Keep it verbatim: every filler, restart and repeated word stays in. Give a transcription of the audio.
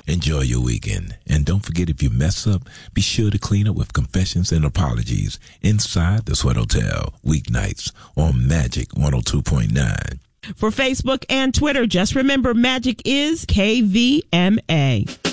Enjoy your weekend. And don't forget, if you mess up, be sure to clean up with confessions and apologies inside the Sweat Hotel, weeknights on Magic one oh two point nine. For Facebook and Twitter, just remember Magic is K V M A.